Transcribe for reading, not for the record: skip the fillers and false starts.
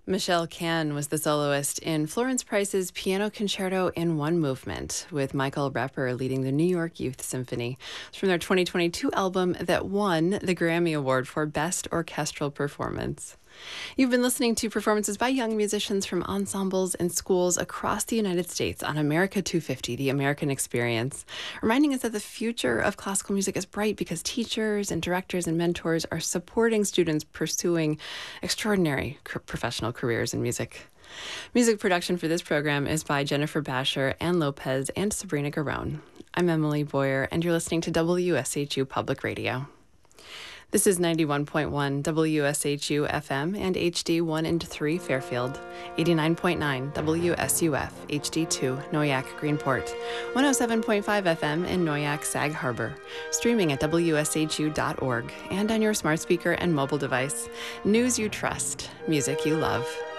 Michelle Can was the soloist in Florence Price's Piano Concerto in One Movement, with Michael Repper leading the New York Youth Symphony. It's from their 2022 album that won the Grammy Award for Best Orchestral Performance. You've been listening to performances by young musicians from ensembles and schools across the United States on America 250, the American Experience, reminding us that the future of classical music is bright because teachers and directors and mentors are supporting students pursuing extraordinary professional careers in music. Music production for this program is by Jennifer Basher, Ann Lopez, and Sabrina Garone. I'm Emily Boyer, and you're listening to WSHU Public Radio. This is 91.1 WSHU FM and HD 1 and 3 Fairfield, 89.9 WSUF HD2 Noyak Greenport, 107.5 FM in Noyak Sag Harbor, streaming at WSHU.org and on your smart speaker and mobile device. News you trust, music you love.